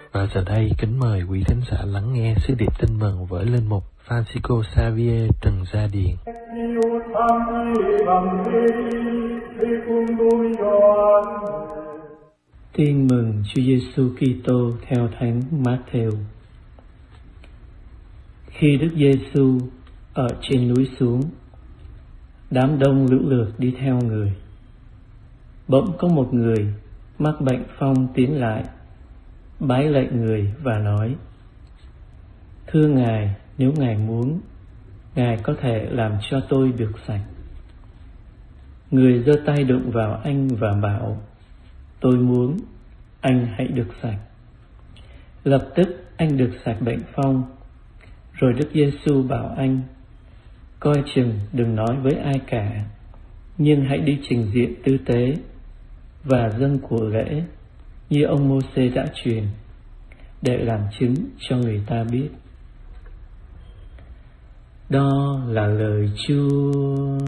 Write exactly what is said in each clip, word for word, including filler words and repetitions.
Và giờ đây kính mời quý thính giả lắng nghe sứ điệp tin mừng với linh mục Francisco Xavier Trần Gia Điền. Tin mừng Chúa Giêsu Kitô theo Thánh Mát-thêu. Khi Đức Giêsu ở trên núi xuống, đám đông lũ lượt đi theo người. Bỗng có một người mắc bệnh phong tiến lại, bái lạy người và nói: Thưa Ngài, nếu Ngài muốn, Ngài có thể làm cho tôi được sạch. Người giơ tay đụng vào anh và bảo: Tôi muốn, anh hãy được sạch. Lập tức anh được sạch bệnh phong. Rồi Đức Giêsu bảo anh: Coi chừng đừng nói với ai cả, nhưng hãy đi trình diện tư tế và dâng của lễ như ông Mô-sê đã truyền, để làm chứng cho người ta biết. Đó là lời Chúa.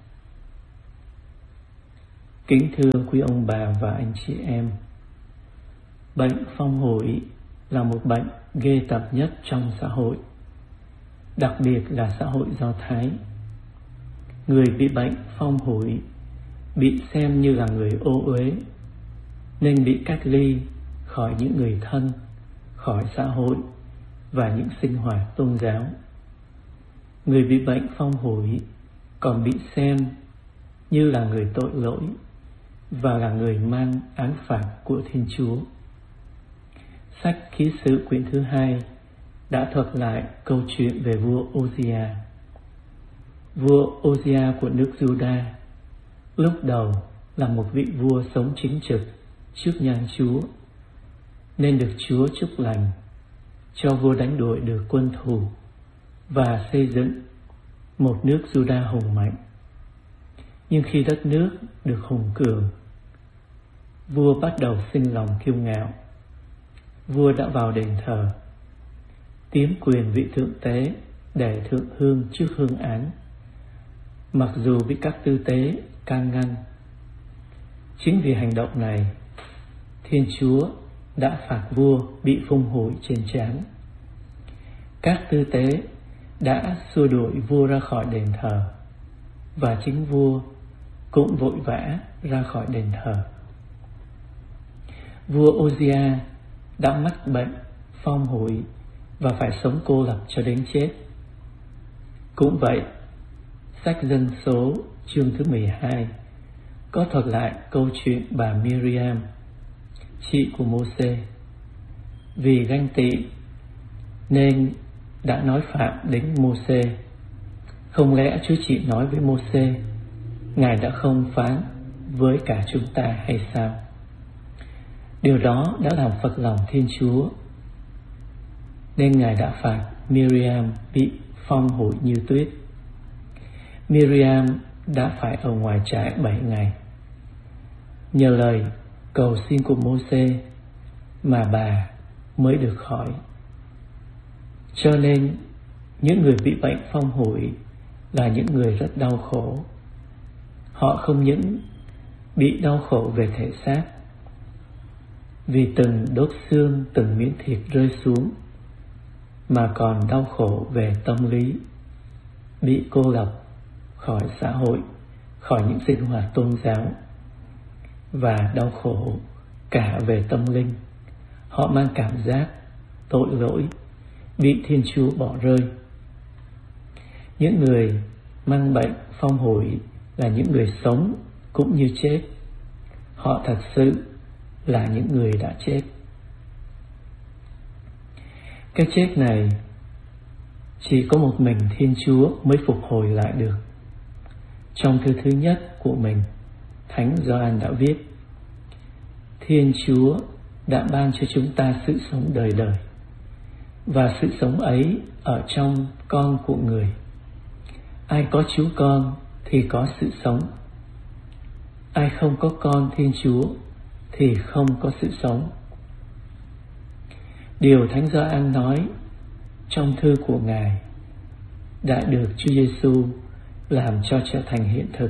Kính thưa quý ông bà và anh chị em, bệnh phong hủi là một bệnh ghê tởm nhất trong xã hội, đặc biệt là xã hội Do Thái. Người bị bệnh phong hủi bị xem như là người ô uế, nên bị cách ly khỏi những người thân, khỏi xã hội và những sinh hoạt tôn giáo. Người bị bệnh phong hủi còn bị xem như là người tội lỗi và là người mang án phạt của Thiên Chúa. Sách Ký Sử quyển thứ hai đã thuật lại câu chuyện về vua Ozia. Vua Ozia của nước Juda lúc đầu là một vị vua sống chính trực trước nhan Chúa, nên được Chúa chúc lành, cho vua đánh đuổi được quân thù và xây dựng một nước Juda hùng mạnh. Nhưng khi đất nước được hùng cường, vua bắt đầu sinh lòng kiêu ngạo. Vua đã vào đền thờ, tiếm quyền vị thượng tế để thượng hương trước hương án, mặc dù bị các tư tế can ngăn. Chính vì hành động này, Thiên Chúa đã phạt vua bị phong hủi trên trán. Các tư tế đã xua đuổi vua ra khỏi đền thờ, và chính vua cũng vội vã ra khỏi đền thờ. Vua Ozia đã mắc bệnh phong hủi và phải sống cô lập cho đến chết. Cũng vậy, sách Dân Số chương thứ mười hai có thuật lại câu chuyện bà Miriam, chị của Mô-sê. Vì ganh tị nên đã nói phạm đến Mô-sê. Không lẽ Chúa chị nói với Mô-sê: Ngài đã không phán với cả chúng ta hay sao? Điều đó đã làm phật lòng Thiên Chúa, nên Ngài đã phạt Miriam bị phong hủi như tuyết. Miriam đã phải ở ngoài trại bảy ngày. Nhờ lời cầu xin của Mô-sê mà bà mới được khỏi. Cho nên những người bị bệnh phong hủi là những người rất đau khổ. Họ không những bị đau khổ về thể xác, vì từng đốt xương, từng miếng thịt rơi xuống, mà còn đau khổ về tâm lý, bị cô lập khỏi xã hội, khỏi những sinh hoạt tôn giáo, và đau khổ cả về tâm linh. Họ mang cảm giác tội lỗi, bị Thiên Chúa bỏ rơi. Những người mang bệnh phong hủi là những người sống cũng như chết. Họ thật sự là những người đã chết. Cái chết này chỉ có một mình Thiên Chúa mới phục hồi lại được. Trong thư thứ nhất của mình, Thánh Gioan đã viết: Thiên Chúa đã ban cho chúng ta sự sống đời đời, và sự sống ấy ở trong con của người. Ai có Chúa Con thì có sự sống. Ai không có con Thiên Chúa thì không có sự sống. Điều Thánh Gioan nói trong thư của Ngài đã được Chúa Giêsu làm cho trở thành hiện thực.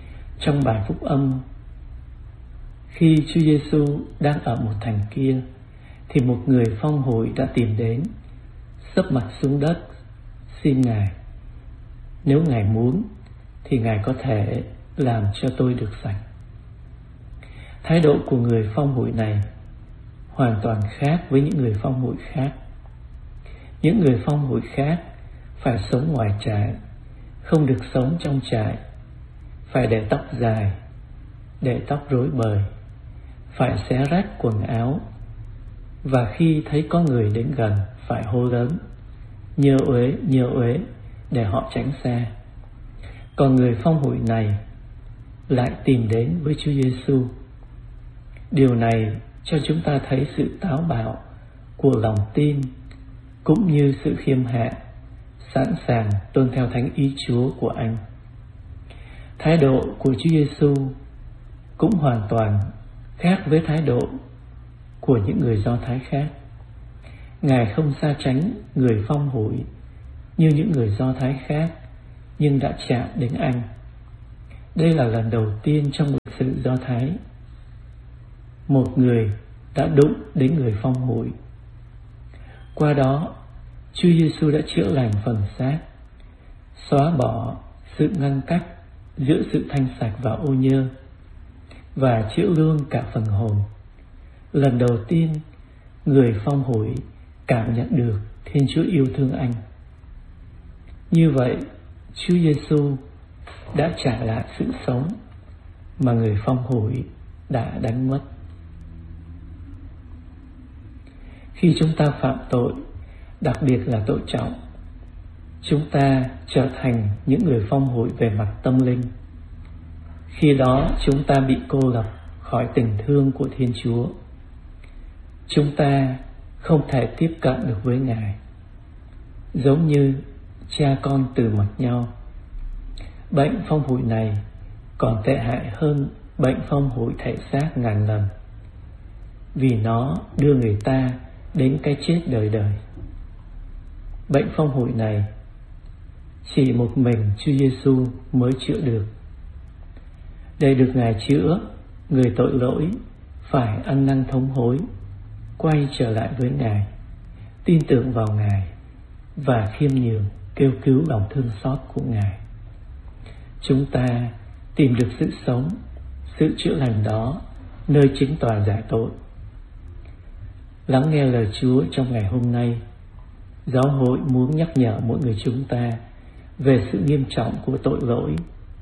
Trong bài phúc âm, khi Chúa Giêsu đang ở một thành kia thì một người phong hủi đã tìm đến, sấp mặt xuống đất, xin Ngài, nếu Ngài muốn thì Ngài có thể làm cho tôi được sạch. Thái độ của người phong hủi này hoàn toàn khác với những người phong hủi khác. Những người phong hủi khác phải sống ngoài trại, không được sống trong trại, phải để tóc dài, để tóc rối bời, phải xé rách quần áo, và khi thấy có người đến gần phải hô lớn, nhơ uế, nhơ uế, để họ tránh xa. Còn người phong hủi này lại tìm đến với Chúa Giêsu. Điều này cho chúng ta thấy sự táo bạo của lòng tin, cũng như sự khiêm hạ, sẵn sàng tuân theo thánh ý Chúa của anh. Thái độ của Chúa Giêsu cũng hoàn toàn khác với thái độ của những người Do Thái khác. Ngài không xa tránh người phong hủi như những người Do Thái khác, nhưng đã chạm đến anh. Đây là lần đầu tiên trong lịch sử Do Thái một người đã đụng đến người phong hủi. Qua đó, Chúa Giêsu đã chữa lành phần xác, xóa bỏ sự ngăn cách giữa sự thanh sạch và ô nhơ, và chữa lương cả phần hồn. Lần đầu tiên, người phong hủi cảm nhận được Thiên Chúa yêu thương anh. Như vậy, Chúa Giêsu đã trả lại sự sống mà người phong hủi đã đánh mất. Khi chúng ta phạm tội, đặc biệt là tội trọng, chúng ta trở thành những người phong hủi về mặt tâm linh. Khi đó chúng ta bị cô lập khỏi tình thương của Thiên Chúa. Chúng ta không thể tiếp cận được với Ngài, giống như cha con từ mặt nhau. Bệnh phong hủi này còn tệ hại hơn bệnh phong hủi thể xác ngàn lần, vì nó đưa người ta đến cái chết đời đời. Bệnh phong hủi này chỉ một mình Chúa Giêsu mới chữa được. Để được Ngài chữa, người tội lỗi phải ăn năn thống hối, quay trở lại với Ngài, tin tưởng vào Ngài và khiêm nhường kêu cứu lòng thương xót của Ngài. Chúng ta tìm được sự sống, sự chữa lành đó nơi chính tòa giải tội. Lắng nghe lời Chúa trong ngày hôm nay, Giáo hội muốn nhắc nhở mỗi người chúng ta về sự nghiêm trọng của tội lỗi.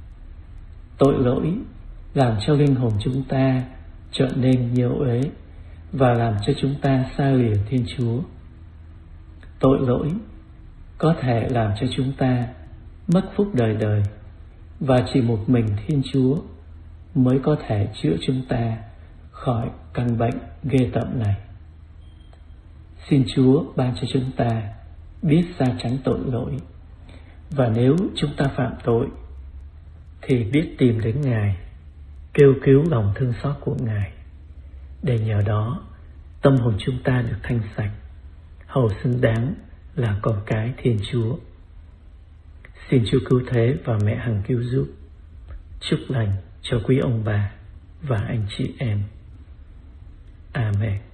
Tội lỗi làm cho linh hồn chúng ta trở nên nhơ uế và làm cho chúng ta xa lìa Thiên Chúa. Tội lỗi có thể làm cho chúng ta mất phúc đời đời, và chỉ một mình Thiên Chúa mới có thể chữa chúng ta khỏi căn bệnh ghê tởm này. Xin Chúa ban cho chúng ta biết xa tránh tội lỗi, và nếu chúng ta phạm tội thì biết tìm đến Ngài, kêu cứu lòng thương xót của Ngài, để nhờ đó tâm hồn chúng ta được thanh sạch, hầu xứng đáng là con cái Thiên Chúa. Xin Chúa cứu thế và mẹ Hằng cứu giúp. Chúc lành cho quý ông bà và anh chị em. Amen.